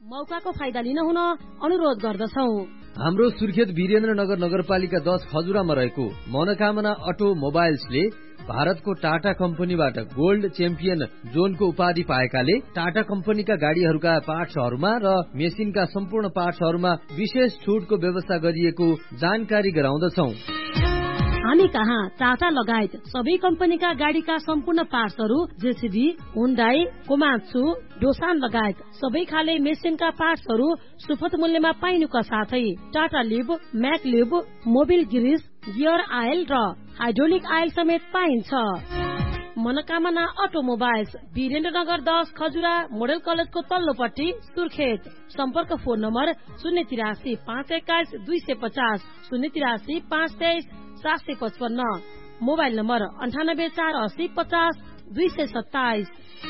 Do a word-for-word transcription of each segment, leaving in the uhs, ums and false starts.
मौकाको फाइदा लिन हुन अनुरोध गर्दछौं। हाम्रो सुर्खेत वीरेन्द्रनगर नगरपालिका दस खजुरामा रहेको मनोकामना अटो मोबाइल्सले भारतको टाटा कम्पनीबाट गोल्ड च्याम्पियन जोनको उपाधि पाएकाले टाटा कम्पनीका गाड़ीहरूका पार्ट्सहरूमा र मेसिनका सम्पूर्ण पार्ट्सहरूमा विशेष छुटको व्यवस्था गरिएको जानकारी गराउँदछौं। हामी कहाँ टाटा लगायत सबै कम्पनीका गाड़ीका सम्पूर्ण पार्ट्सहरू जेसीबी, हुन्डाई, कोमात्सु, डोसान लगायत सबै खाले मेसिनका पार्ट्सहरू सुपथ मूल्यमा पाइनुका साथै टाटा लिब, म्याक लिब, मोबिल ग्रिस, गियर आयल र हाइड्रोलिक आयल समेत पाइन्छ। मनोकामना अटोमोबाइल्स, वीरेन्द्रनगर दस खजुरा मोडल कलेजको तल्लोपट्टि सुर्खेत। सम्पर्क फोन नम्बर शून्य तिरासी पाँच एक्काइस दुई सय पचास, शून्य तिरासी पाँच तेइस सात सय पचपन्न, मोबाइल नम्बर अन्ठानब्बे चार अस्सी पचास दुई सय सत्ताइस।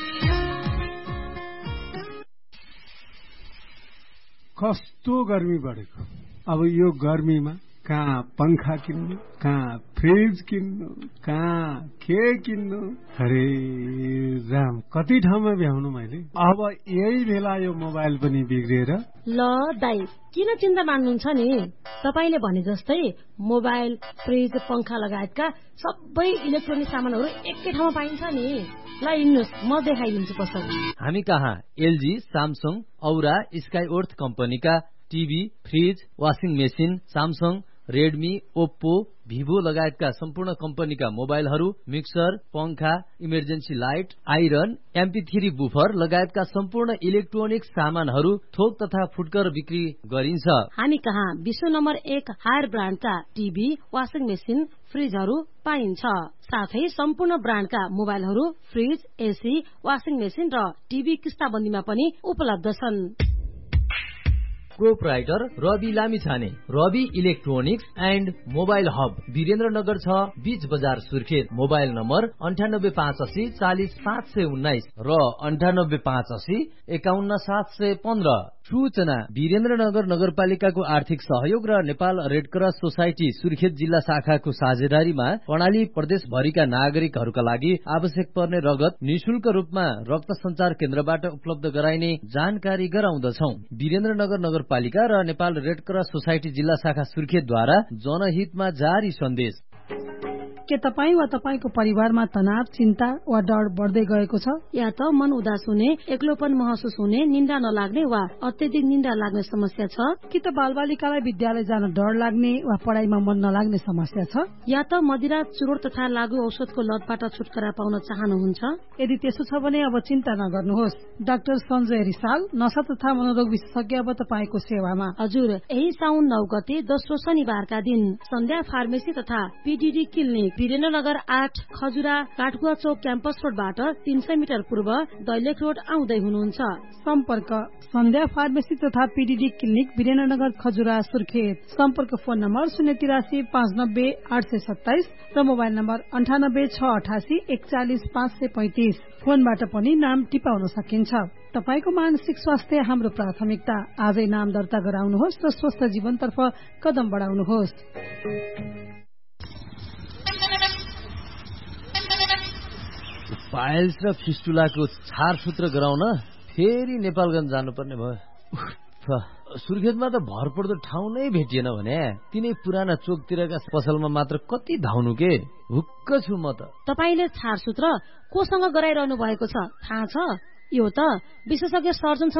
कस्तो गर्मी बढेको, अब यो गर्मीमा कहाँ पंखा किन्नु, कहाँ फ्रिज किन्नु, कहाँ के किन्नु, अरे राम कति ठाउँमा भ्याउनु मैले। अब यही बेला यो मोबाइल पनि बिग्रिएर। ल दाइ किन चिन्ता मान्नुहुन्छ नि, तपाईले भने जस्तै मोबाइल, फ्रिज, पंखा लगायतका सबै इलेक्ट्रोनिक सामानहरू एकै ठाउँमा पाइन्छ नि। ल हिँड्नुस् म देखाइदिन्छु पसल। हामी कहाँ एलजी, सामसङ, औरा, स्काई अर्थ कम्पनीका TV, fridge, washing machine, Samsung, Redmi, Oppo, Vivo लगायतका सम्पूर्ण कम्पनीका मोबाइलहरू, मिक्सर, पंखा, emergency light, iron, MP three buffer लगायतका सम्पूर्ण इलेक्ट्रोनिक सामानहरू थोक तथा फुटकर बिक्री गरिन्छ। हामी कहाँ विश्व नम्बर एक हायर ब्रान्डका टिभी, वाशिङ मेसिन, फ्रिजहरू पाइन्छ। साथै सम्पूर्ण ब्रान्डका मोबाइलहरू, फ्रिज, एसी, वाशिङ मेसिन र टिभी किस्ताबन्दीमा पनि उपलब्ध छन्। Proprietor Rabi Lamichhane, Rabi electronics and mobile hub, Birendranagar छ, बीच बजार सुर्खेत। मोबाइल नम्बर अन्ठानब्बे पाँच अस्सी चालिस पाँच सय उन्नाइस र अन्ठानब्बे पाँच अस्सी एकाउन्न सात सय पन्ध्र। सूचना वीरेन्द्रनगर नगरपालिकाको आर्थिक सहयोग र Nepal red cross society Surkhet जिल्ला शाखाको साझेदारीमा कर्णाली प्रदेशभरिका नागरिकहरूका लागि आवश्यक पर्ने रगत निशुल्क रूपमा रक्त संचार केन्द्रबाट उपलब्ध गराइने जानकारी गराउँदछौं। वीरेन्द्रनगर नगरपालिका र नेपाल रेड क्रस सोसाइटी जिल्ला शाखा सुर्खेतद्वारा जनहितमा जारी सन्देश। के तपाईँ वा तपाईको परिवारमा तनाव, चिन्ता वा डर बढ्दै गएको छ? या त मन उदास हुने, एक्लोपन महसुस हुने, निन्दा नलाग्ने वा अत्यधिक निन्दा लाग्ने समस्या छ? कि त बालबालिकालाई विद्यालय जान डर लाग्ने वा पढाइमा मन नलाग्ने समस्या छ? या त मदिरा, चुरोट तथा लागु औषधको लतबाट छुटकारा पाउन चाहनुहुन्छ? यदि त्यसो छ भने अब चिन्ता नगर्नुहोस्। डाक्टर सञ्जय रिसाल, नशा तथा मनोरोग विशेषज्ञ अब तपाईँको सेवामा। हजुर, यही साउन नौ गते दोस्रो शनिबारका दिन सन्ध्या फार्मेसी तथा पीडीडी क्लिनिक, वीरेन्द्रनगर आठ खजुरा काठगुवा चौक क्याम्पस रोडबाट तीन सय मिटर पूर्व दैलेख रोड आउँदै हुनुहुन्छ। सम्पर्क सन्ध्या फार्मेसी तथा पीडीडी क्लिनिक, वीरेन्द्रनगर खजुरा सुर्खेत। सम्पर्क फोन नम्बर शून्य तिरासी पाँच नब्बे आठ सय सत्ताइस र मोबाइल नम्बर अन्ठानब्बे छ अठासी एकचालिस पाँच सय पैंतिस। फोनबाट पनि नाम टिपाउन सकिन्छ। तपाईको मानसिक स्वास्थ्य हाम्रो प्राथमिकता। आजै नाम दर्ता गराउनुहोस् र स्वस्थ जीवनतर्फ कदम बढाउनुहोस्। पाइल्स र फिस्टुलाको छारसूत्र गराउन फेरि नेपालगञ्ज जानुपर्ने भयो। सुर्खेतमा त भरपर्दो ठाउँ नै भेटिएन भने तिनै पुराना चोकतिरका पसलमा मात्र कति धाउनु के। हुक्क छु म त। तपाईले छारसूत्र कोसँग गराइरहनु भएको छ थाहा छ? यो त विशेषज्ञ सर्जन